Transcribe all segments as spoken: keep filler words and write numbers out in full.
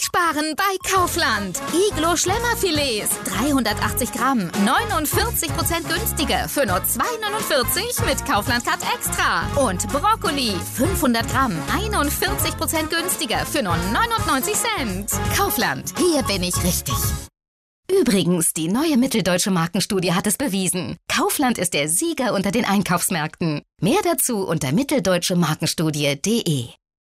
richtig sparen bei Kaufland. Iglo Schlemmerfilets, dreihundertachtzig Gramm, neunundvierzig Prozent günstiger für nur zwei neunundvierzig mit Kaufland Card Extra. Und Brokkoli, fünfhundert Gramm, einundvierzig Prozent günstiger für nur neunundneunzig Cent. Kaufland, hier bin ich richtig. Übrigens, die neue Mitteldeutsche Markenstudie hat es bewiesen. Kaufland ist der Sieger unter den Einkaufsmärkten. Mehr dazu unter mitteldeutsche markenstudie punkt de.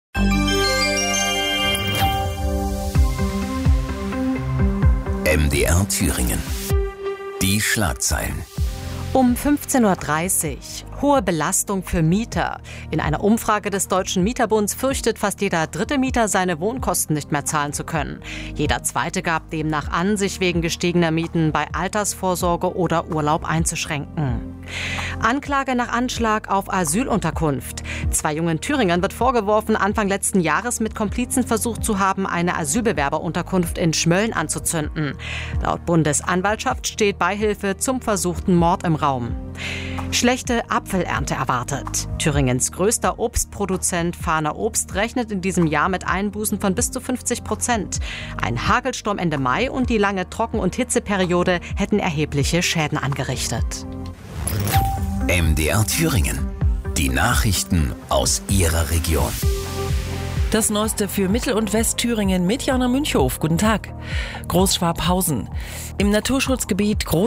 M D R Thüringen. Die Schlagzeilen. Um fünfzehn Uhr dreißig. Hohe Belastung für Mieter. In einer Umfrage des Deutschen Mieterbunds fürchtet fast jeder dritte Mieter, seine Wohnkosten nicht mehr zahlen zu können. Jeder zweite gab demnach an, sich wegen gestiegener Mieten bei Altersvorsorge oder Urlaub einzuschränken. Anklage nach Anschlag auf Asylunterkunft. Zwei jungen Thüringern wird vorgeworfen, Anfang letzten Jahres mit Komplizen versucht zu haben, eine Asylbewerberunterkunft in Schmölln anzuzünden. Laut Bundesanwaltschaft steht Beihilfe zum versuchten Mord im Raum. Schlechte Apfelernte erwartet. Thüringens größter Obstproduzent Farner Obst rechnet in diesem Jahr mit Einbußen von bis zu fünfzig Prozent. Ein Hagelsturm Ende Mai und die lange Trocken- und Hitzeperiode hätten erhebliche Schäden angerichtet. M D R Thüringen. Die Nachrichten aus Ihrer Region. Das Neueste für Mittel- und Westthüringen mit Jana Münchow. Guten Tag. Großschwabhausen. Im Naturschutzgebiet Groß